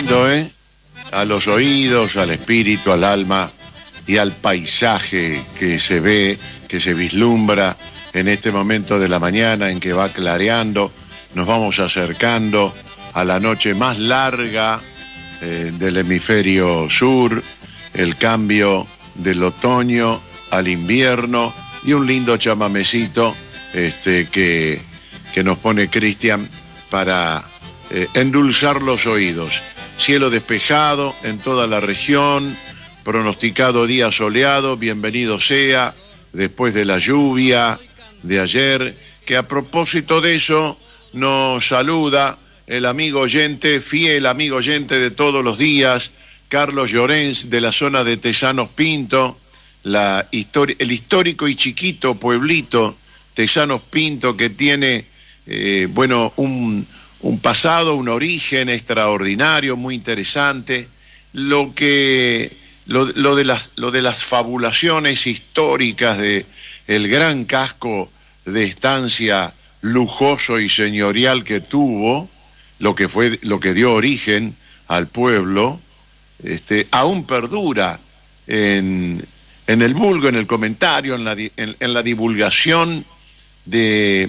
lindo, ¿eh? A los oídos, al espíritu, al alma y al paisaje que se ve, que se vislumbra en este momento de la mañana en que va clareando. Nos vamos acercando a la noche más larga del hemisferio sur, el cambio del otoño al invierno y un lindo chamamecito que nos pone Cristian para endulzar los oídos. Cielo despejado en toda la región, pronosticado día soleado, bienvenido sea, después de la lluvia de ayer, que a propósito de eso nos saluda el amigo oyente, fiel amigo oyente de todos los días, Carlos Llorens, de la zona de Tesanos Pinto, el histórico y chiquito pueblito Tesanos Pinto, que tiene, un pasado, un origen extraordinario, muy interesante. Lo de las fabulaciones históricas de el gran casco de estancia lujoso y señorial que tuvo, lo que dio origen al pueblo, aún perdura en el vulgo, en el comentario, en la divulgación de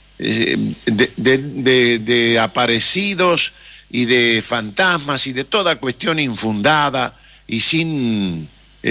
aparecidos y de fantasmas y de toda cuestión infundada y sin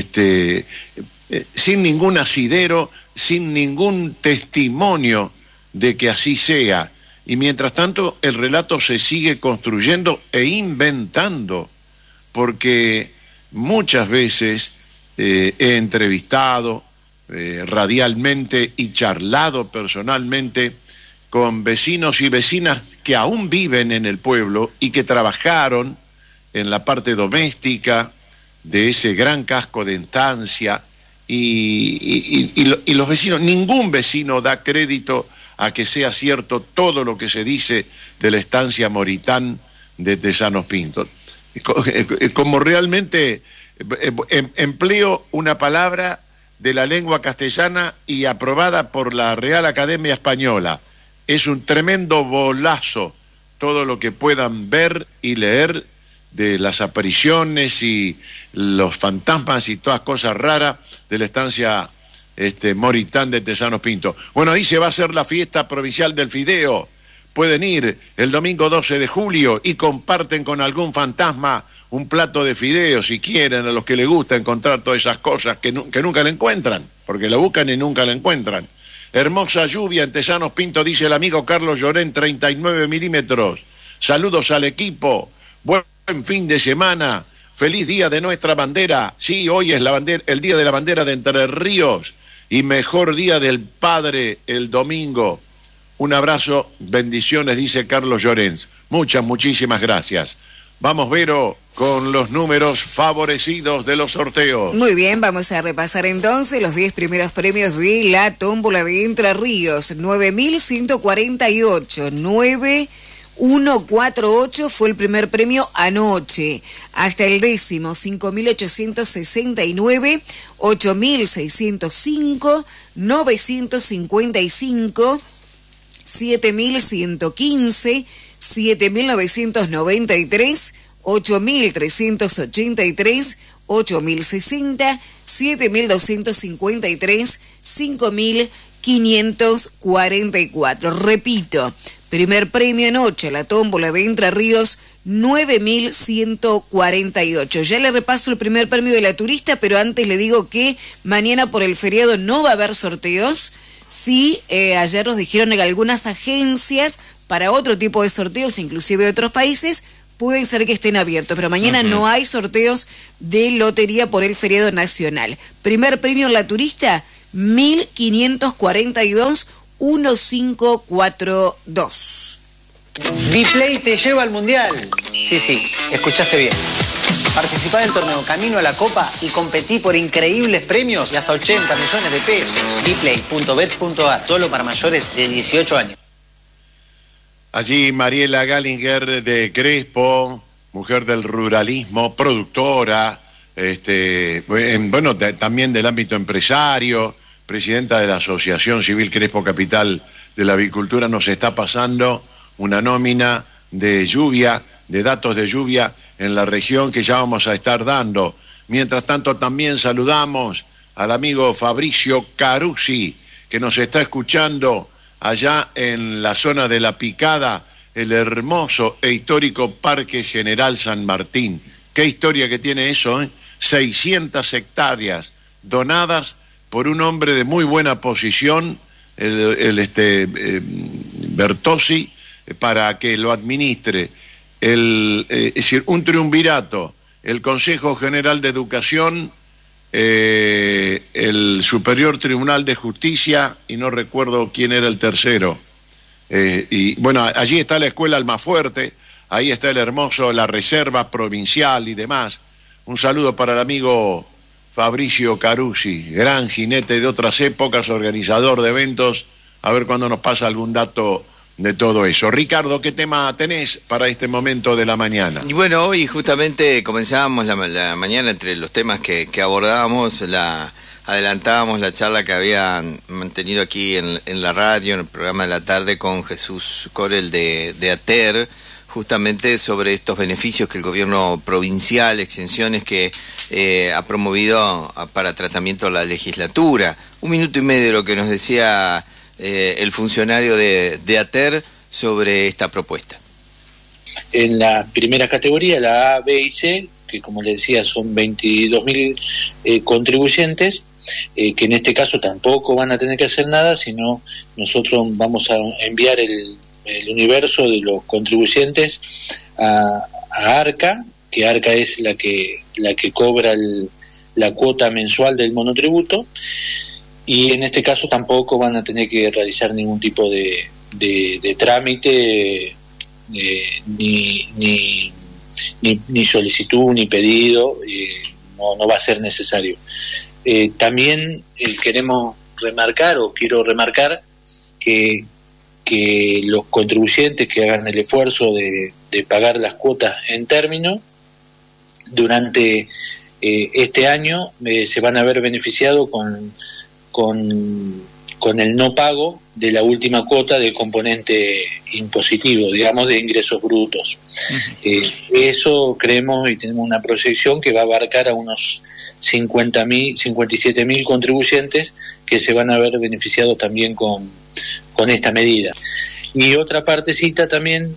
ningún asidero, sin ningún testimonio de que así sea. Y mientras tanto el relato se sigue construyendo e inventando, porque muchas veces he entrevistado radialmente y charlado personalmente con vecinos y vecinas que aún viven en el pueblo y que trabajaron en la parte doméstica de ese gran casco de estancia, y los vecinos, ningún vecino da crédito a que sea cierto todo lo que se dice de la estancia Moritán de Tesanos Pinto. Como realmente empleo una palabra de la lengua castellana y aprobada por la Real Academia Española, es un tremendo bolazo todo lo que puedan ver y leer de las apariciones y los fantasmas y todas cosas raras de la estancia Moritán de Tesanos Pinto. Bueno, ahí se va a hacer la fiesta provincial del fideo. Pueden ir el domingo 12 de julio y comparten con algún fantasma un plato de fideo, si quieren, a los que les gusta encontrar todas esas cosas que nunca le encuentran, porque lo buscan y nunca la encuentran. Hermosa lluvia en Tesanos Pinto, dice el amigo Carlos Llorén, 39 milímetros. Saludos al equipo, buen fin de semana, feliz día de nuestra bandera. Sí, hoy es el día de la bandera de Entre Ríos y mejor día del padre el domingo. Un abrazo, bendiciones, dice Carlos Llorens. Muchísimas gracias. Vamos, Vero, con los números favorecidos de los sorteos. Muy bien, vamos a repasar entonces los 10 primeros premios de la tómbola de Entre Ríos. 9.148, 9148 fue el primer premio anoche. Hasta el décimo, 5.869, 8.605, 955, 7.115, 7.993, 8.383, 8.060, 7.253, 5.544. Repito, primer premio anoche, la tómbola de Entre Ríos, 9.148. Ya le repaso el primer premio de la turista, pero antes le digo que mañana por el feriado no va a haber sorteos. Sí, ayer nos dijeron en algunas agencias para otro tipo de sorteos, inclusive de otros países, pueden ser que estén abiertos, pero mañana no hay sorteos de lotería por el feriado nacional. Primer premio en la turista, 1.542, 1542. Dplay te lleva al Mundial. Sí, escuchaste bien. Participá del torneo Camino a la Copa y competí por increíbles premios y hasta 80 millones de pesos. Dplay.bet.ar, solo para mayores de 18 años. Allí Mariela Gallinger de Crespo, mujer del ruralismo, productora, también del ámbito empresario, presidenta de la Asociación Civil Crespo Capital de la Avicultura, nos está pasando una nómina de lluvia, de datos de lluvia en la región que ya vamos a estar dando. Mientras tanto, también saludamos al amigo Fabricio Carusi, que nos está escuchando allá en la zona de La Picada, el hermoso e histórico Parque General San Martín. Qué historia que tiene eso, ¿eh? 600 hectáreas donadas por un hombre de muy buena posición, Bertossi, para que lo administre. Es decir, un triunvirato, el Consejo General de Educación, el Superior Tribunal de Justicia, y no recuerdo quién era el tercero. Y bueno, allí está la escuela Almafuerte, ahí está el hermoso, la reserva provincial y demás. Un saludo para el amigo Fabricio Carusi, gran jinete de otras épocas, organizador de eventos. A ver cuándo nos pasa algún dato de todo eso. Ricardo, ¿qué tema tenés para este momento de la mañana? Y bueno, hoy justamente comenzábamos la mañana entre los temas que abordábamos, adelantábamos la charla que habían mantenido aquí en la radio, en el programa de la tarde, con Jesús Corel de ATER, justamente sobre estos beneficios que el gobierno provincial, exenciones que ha promovido para tratamiento de la legislatura. 1 minuto y medio de lo que nos decía el funcionario de ATER sobre esta propuesta. En la primera categoría, la A, B y C, que como les decía son 22.000 contribuyentes, que en este caso tampoco van a tener que hacer nada, sino nosotros vamos a enviar el universo de los contribuyentes a ARCA, que ARCA es la que cobra la cuota mensual del monotributo, y en este caso tampoco van a tener que realizar ningún tipo de trámite, ni solicitud, ni pedido, no va a ser necesario. También quiero remarcar que los contribuyentes que hagan el esfuerzo de pagar las cuotas en término durante este año se van a ver beneficiados con el no pago de la última cuota del componente impositivo, digamos, de ingresos brutos. Eso creemos y tenemos una proyección que va a abarcar a unos 57.000 contribuyentes que se van a ver beneficiados también con esta medida. Y otra partecita también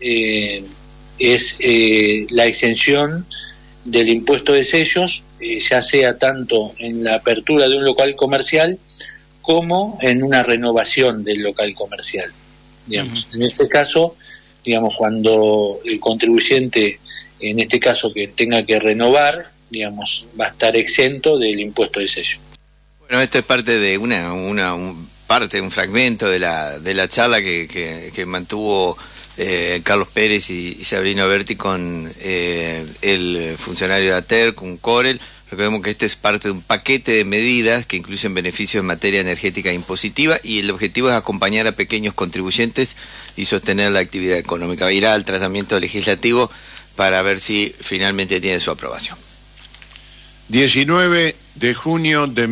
es la exención del impuesto de sellos, ya sea tanto en la apertura de un local comercial como en una renovación del local comercial. Digamos. En este caso, digamos, cuando el contribuyente, en este caso que tenga que renovar, digamos, va a estar exento del impuesto de sello. Bueno, esto es parte de un fragmento de la charla que mantuvo Carlos Pérez y Sabrina Berti con el funcionario de ATER, con Corel. Recordemos que este es parte de un paquete de medidas que incluyen beneficios en materia energética e impositiva, y el objetivo es acompañar a pequeños contribuyentes y sostener la actividad económica. Irá al tratamiento legislativo para ver si finalmente tiene su aprobación. 19 de junio de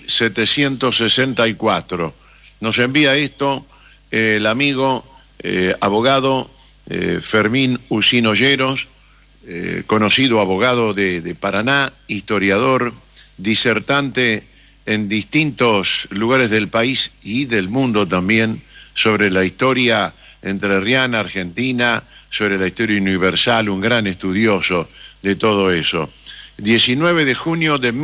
1764. Nos envía esto el amigo abogado Fermín Usino Lleros, conocido abogado de Paraná, historiador, disertante en distintos lugares del país y del mundo también, sobre la historia entrerriana, argentina, sobre la historia universal, un gran estudioso de todo eso. 19 de junio de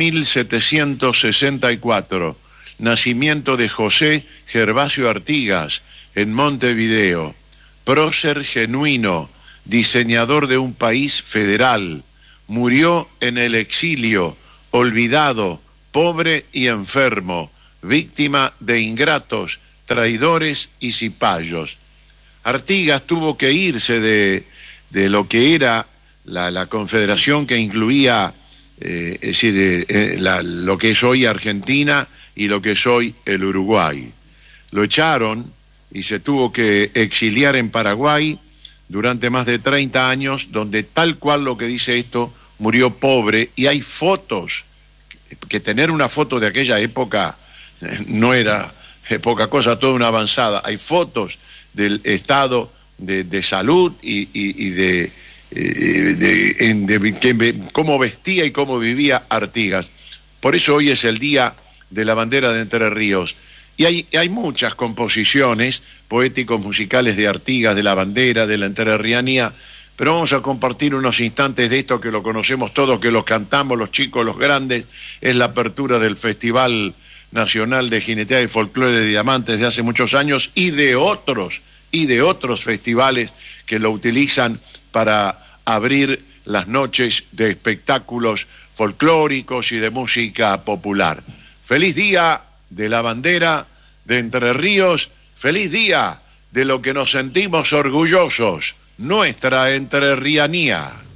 1764, nacimiento de José Gervasio Artigas en Montevideo, prócer genuino, diseñador de un país federal, murió en el exilio, olvidado, pobre y enfermo, víctima de ingratos, traidores y cipayos. Artigas tuvo que irse de lo que era la confederación que incluía, es decir, lo que es hoy Argentina y lo que es hoy el Uruguay. Lo echaron y se tuvo que exiliar en Paraguay durante más de 30 años, donde tal cual lo que dice esto, murió pobre, y hay fotos, que tener una foto de aquella época no era poca cosa, toda una avanzada. Hay fotos del estado de salud y cómo vestía y cómo vivía Artigas. Por eso hoy es el Día de la Bandera de Entre Ríos. Y hay muchas composiciones poéticos musicales de Artigas, de la bandera, de la entrerrianía, pero vamos a compartir unos instantes de esto que lo conocemos todos, que lo cantamos los chicos, los grandes. Es la apertura del Festival Nacional de Jineteada y Folclore de Diamantes de hace muchos años y de otros festivales que lo utilizan para abrir las noches de espectáculos folclóricos y de música popular. Feliz Día de la Bandera de Entre Ríos, feliz día de lo que nos sentimos orgullosos, nuestra entrerrianía.